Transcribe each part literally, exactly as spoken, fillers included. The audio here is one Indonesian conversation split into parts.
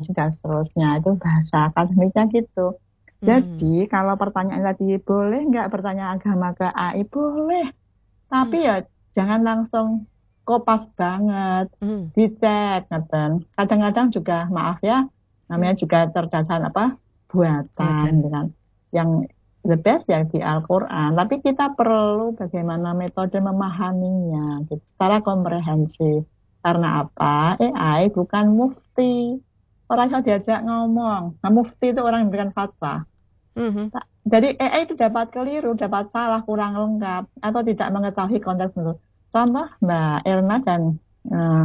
ngaji dan seterusnya. Itu bahasa akademiknya gitu. Jadi Hmm. kalau pertanyaan tadi boleh nggak bertanya agama ke A I? Boleh. Hmm. Tapi ya jangan langsung kopas banget. Hmm. Dicek, ngeten. Kadang-kadang juga maaf ya, namanya Hmm. juga terkesan apa? Buatan, Buatan. gitu kan. Yang the best ya di Al-Quran. Tapi kita perlu bagaimana metode memahaminya gitu, secara komprehensif. Karena apa? A I bukan mufti. Orang yang diajak ngomong. Nah, mufti itu orang yang memberikan fatwa. Mhm. Ta- Jadi A I itu dapat keliru, dapat salah, kurang lengkap, atau tidak mengetahui konteks itu. Contoh Mbak Erna dan eh,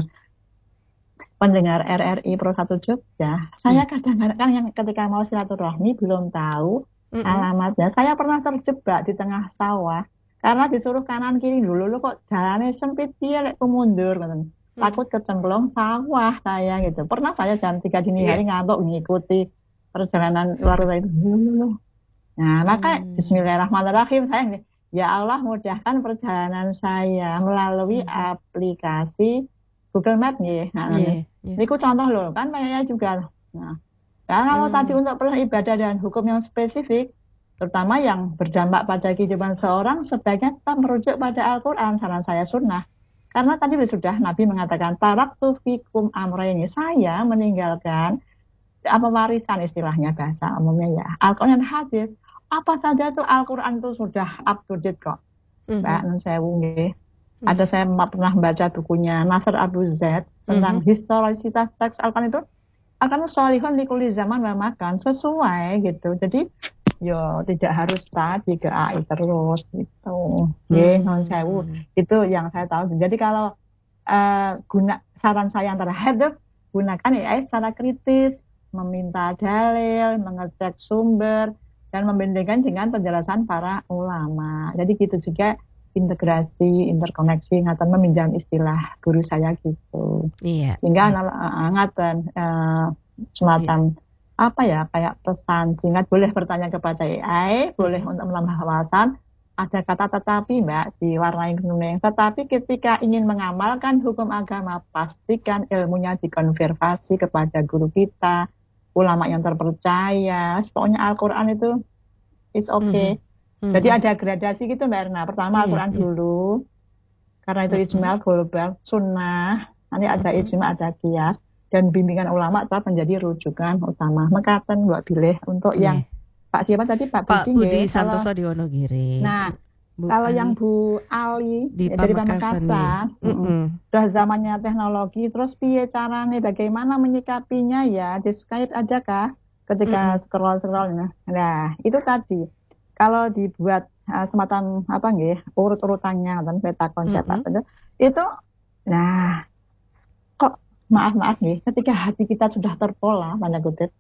pendengar R R I Pro satu Jogja, saya Iya. kadang-kadang yang ketika mau silaturahmi belum tahu Mm-mm. alamatnya. Saya pernah terjebak di tengah sawah karena disuruh kanan kiri dulu, lo kok jalannya sempit dia lek mundur, gitu. Mm. Takut kecemplung sawah saya gitu. Pernah saya jam tiga dini Iya. hari ngantuk mengikuti perjalanan luar kota itu. Dulu. Nah, maka Hmm. Bismillahirrahmanirrahim saya ini, ya Allah mudahkan perjalanan saya melalui Mhm. aplikasi Google Map nih. Nah, ini Iya. Iya. ini ku contoh loh, kan saya juga. Nah, karena kalau tadi Hmm. untuk perihal ibadah dan hukum yang spesifik, terutama yang berdampak pada kehidupan seorang, sebaiknya tetap merujuk pada Al-Quran, saran saya sunnah. Karena tadi sudah Nabi mengatakan, taraktu fikum amrayni, saya meninggalkan apa warisan istilahnya bahasa umumnya ya, Al-Quran dan hadis. Apa saja tuh Al-Quran itu sudah up to date kok, Mbak Mhm. Nun Sewu nggih. Ada Iya. saya pernah membaca bukunya Nasr Abu Zaid tentang Mhm. historisitas teks Al-Quran itu, akan solihun likuli zaman wa makan, sesuai gitu. Jadi yo tidak harus tadi ke A I terus gitu. Nggih, Nun Sewu. Hmm. Itu yang saya tahu. Jadi kalau eh, guna saran saya antara hadap, gunakan A I secara kritis, meminta dalil, mengecek sumber, dan membandingkan dengan penjelasan para ulama. Jadi gitu juga integrasi, interkoneksi, ngaten meminjam istilah guru saya gitu. Iya. Sehingga Iya. uh, ngaten uh, Iya. semacam apa ya, kayak pesan singkat, boleh bertanya kepada A I, boleh Mhm. untuk menambah wawasan. Ada kata tetapi Mbak, diwarnai kuning. Tetapi ketika ingin mengamalkan hukum agama, pastikan ilmunya dikonfirmasi kepada guru kita, ulama yang terpercaya. Pokoknya Al-Quran itu is Mhm. okay. Jadi Mhm. ada gradasi gitu Mbak Erna. Pertama Iya. Al-Quran Iya. dulu, karena itu Mhm. ijma global, sunnah, nanti ada Mhm. ijma, ada kias, dan bimbingan ulama tetap menjadi rujukan utama. Mekaten Mbak pilih untuk yang Iya. Pak siapa tadi, Pak Pak Budi nggih. Budi Kalau Santoso di Wonogiri. nah Bu kalau yang Ali Bu Ali di ya dari Pamekasan nih. Pamekasan, mm-mm, Mhm. udah zamannya teknologi, terus piye caranya, bagaimana menyikapinya ya, di Skype aja kah ketika Mhm. scroll-scroll. Nah, nah itu tadi kalau dibuat uh, semacam apa nggih, urut-urutannya dan peta konsep Mhm. itu, itu nah kok maaf-maaf nih, ketika hati kita sudah terpola, tanda kutip,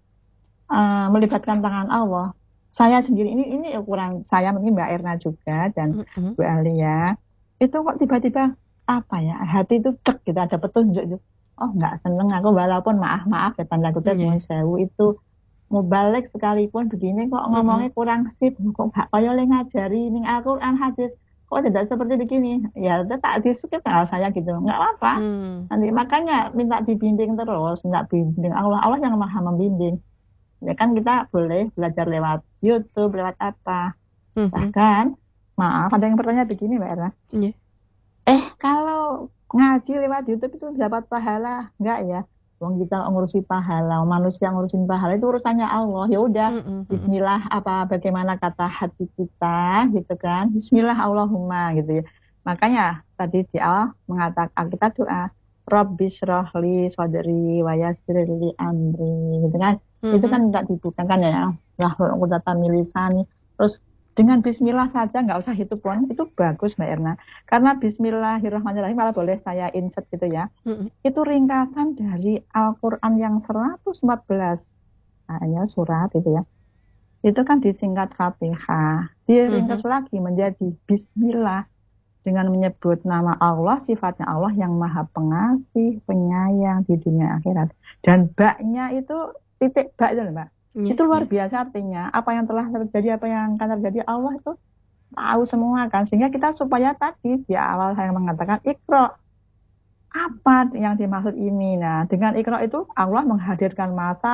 uh, melibatkan tangan Allah. Saya sendiri ini ini ukuran saya, mungkin Mbak Erna juga dan Mhm. Bu Alia, itu kok tiba-tiba apa ya, hati itu cek gitu, ada petunjuk itu. Oh nggak seneng aku, walaupun maaf-maaf ya tanda kutip Iya. mau sewu itu mau balik sekalipun begini kok Mhm. ngomongnya kurang sip, kok gak kaya oleh ngajari ning Al-Quran hadis, kok tidak seperti begini. Ya udah tak di skip kalau saya gitu, nggak apa-apa. Hmm. Nanti makanya minta dibimbing terus, minta bimbing Allah, Allah yang maha membimbing. Ya kan kita boleh belajar lewat YouTube, lewat apa. Mhm. Bahkan, maaf ada yang bertanya begini Mbak Erna. Iya. Eh kalau ngaji lewat YouTube itu dapat pahala? Enggak ya. Wong kita ngurusi pahala, manusia ngurusin pahala itu urusannya Allah. Ya udah, Mhm. Mhm. Bismillah apa bagaimana kata hati kita gitu kan. Bismillah Allahumma gitu ya. Makanya tadi di awal mengatakan kita doa Rabbi syrahli sadri wa yassirli amri gitu kan. Itu Mhm. kan enggak dibukakan ya. Lah aku data milisani. Terus dengan bismillah saja nggak usah itu pun, itu bagus Mbak Erna. Karena bismillahirrahmanirrahim, malah boleh saya insert gitu ya. Mhm. Itu ringkasan dari Al-Quran yang seratus empat belas ayat surat itu ya. Itu kan disingkat Fatihah. Mhm. Diringkas lagi menjadi bismillah dengan menyebut nama Allah, sifatnya Allah yang maha pengasih, penyayang di dunia akhirat. Dan baknya itu titik bak itu Mbak. Iya. Itu luar Iya. biasa artinya. Apa yang telah terjadi, apa yang akan terjadi, Allah itu tahu semua kan. Sehingga kita supaya tadi di awal saya mengatakan Iqra, apa yang dimaksud ini. Nah dengan Iqra itu Allah menghadirkan masa